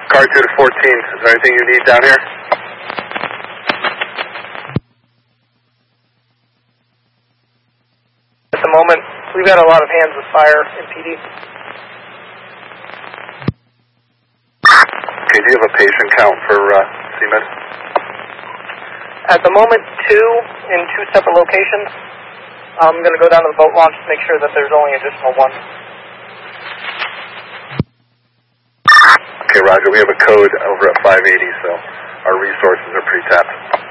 Car 2 to 14, is there anything you need down here? At the moment, we've got a lot of hands with fire in PD. Okay, do you have a patient count for CMed? At the moment, 2 in 2 separate locations. I'm going to go down to the boat launch to make sure that there's only additional 1. Okay, Roger, we have a code over at 580, so our resources are pretty tapped.